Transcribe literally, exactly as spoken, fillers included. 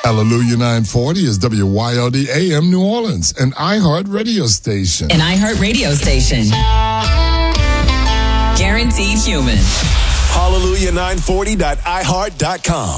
Hallelujah nine forty is W Y L D A M New Orleans, an iHeart radio station. An iHeart radio station. Guaranteed human. Hallelujah nine forty dot i heart dot com.